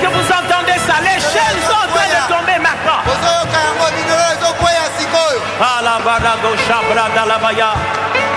vous entendez ça? Les chaînes sont en train de tomber maintenant. Ozoyoka yango minolo ezokwea sikoyo. Alabarado Shabrada Labaya.